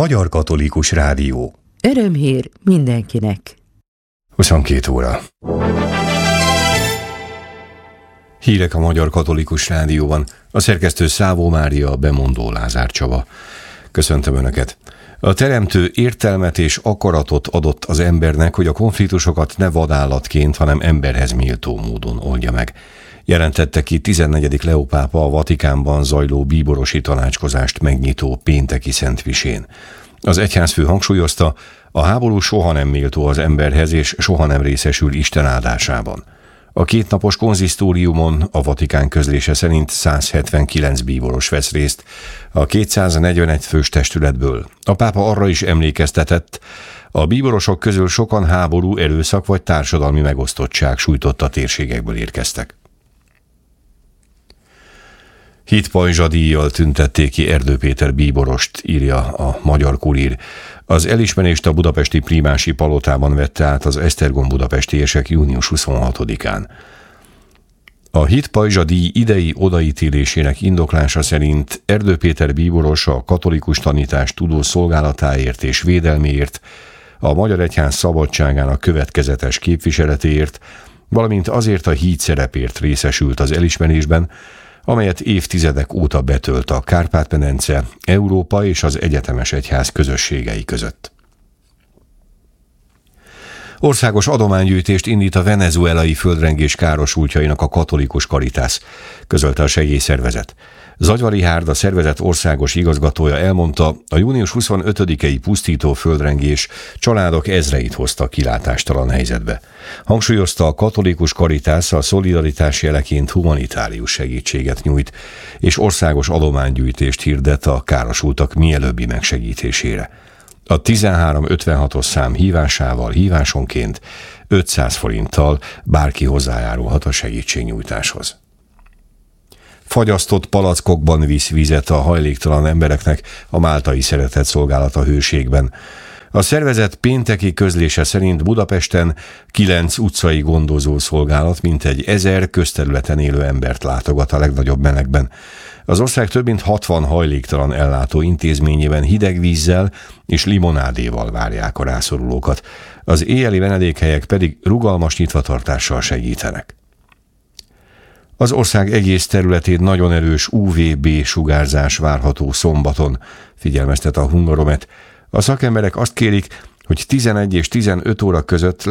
Magyar Katolikus Rádió. Örömhír mindenkinek. 22 óra. Hírek a Magyar Katolikus Rádióban. A szerkesztő Szávó Mária, a bemondó Lázár Csaba. Köszöntöm Önöket. A Teremtő értelmet és akaratot adott az embernek, hogy a konfliktusokat ne vadállatként, hanem emberhez méltó módon oldja meg. Jelentette ki 14. Leó pápa a Vatikánban zajló bíborosi tanácskozást megnyitó pénteki szentmisén. Az egyházfő hangsúlyozta, a háború soha nem méltó az emberhez, és soha nem részesül Isten áldásában. A kétnapos konzisztóriumon a Vatikán közlése szerint 179 bíboros vesz részt a 241 fős testületből. A pápa arra is emlékeztetett, a bíborosok közül sokan háború, erőszak vagy társadalmi megosztottság sújtotta térségekből érkeztek. Hitpajzsa díjjal tüntették ki Erdő Péter bíborost, írja a Magyar Kurír. Az elismerést a budapesti Prímási palotában vette át az Esztergom budapestiesek június 26-án. A Hitpajzsa díj idei odaítélésének indoklása szerint Erdő Péter bíboros a katolikus tanítás tudó szolgálatáért és védelméért, a Magyar Egyház szabadságának következetes képviseletéért, valamint azért a híd szerepért részesült az elismerésben, amelyet évtizedek óta betölt a Kárpát-medence, Európa és az egyetemes egyház közösségei között. Országos adománygyűjtést indít a venezuelai földrengés károsultjainak a Katolikus Caritas, közölte a segélyszervezet. Zagyvari Hárd, a szervezet országos igazgatója elmondta, a június 25-i pusztító földrengés családok ezreit hozta kilátástalan helyzetbe. Hangsúlyozta, a Katolikus Caritas a szolidaritás jeleként humanitárius segítséget nyújt, és országos adománygyűjtést hirdet a károsultak mielőbbi megsegítésére. A 1356-os szám hívásonként 500 forinttal bárki hozzájárulhat a segítségnyújtáshoz. Fagyasztott palackokban visz vizet a hajléktalan embereknek a Máltai Szeretett Szolgálat a Hőségben. A szervezet pénteki közlése szerint Budapesten 9 utcai gondozó szolgálat mintegy 1000 közterületen élő embert látogat a legnagyobb melegben. Az ország több mint 60 hajléktalan ellátó intézményében hideg vízzel és limonádéval várják a rászorulókat, az éjjeli menedékhelyek pedig rugalmas nyitvatartással segítenek. Az ország egész területén nagyon erős UVB sugárzás várható szombaton, figyelmeztet a Hungaromet. A szakemberek azt kérik, hogy 11 és 15 óra között